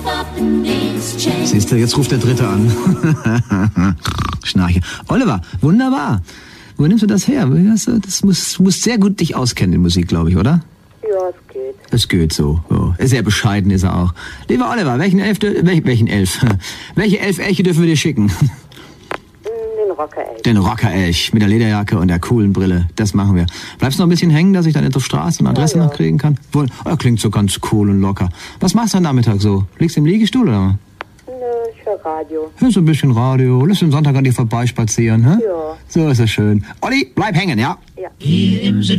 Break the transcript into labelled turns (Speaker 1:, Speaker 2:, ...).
Speaker 1: Siehst du, jetzt ruft der Dritte an. Schnarche. Oliver, wunderbar. Wo nimmst du das her? Das muss sehr gut dich auskennen in Musik, glaube ich, oder?
Speaker 2: Ja, es geht.
Speaker 1: Es geht so. Sehr bescheiden ist er auch. Lieber Oliver, welche 11 Elche dürfen wir dir schicken?
Speaker 2: Den Rockerelch.
Speaker 1: Den Rockerelch mit der Lederjacke und der coolen Brille. Das machen wir. Bleibst du noch ein bisschen hängen, dass ich dann auf Straße und Adresse noch kriegen kann? Klingt so ganz cool und locker. Was machst du am Nachmittag so? Liegst du im Liegestuhl oder?
Speaker 2: Nö, ich höre Radio.
Speaker 1: Hörst du ein bisschen Radio? Lässt du am Sonntag an dir vorbeispazieren, hä?
Speaker 2: Ja.
Speaker 1: So ist es schön. Olli, bleib hängen, ja?
Speaker 2: Ja.
Speaker 3: Hier im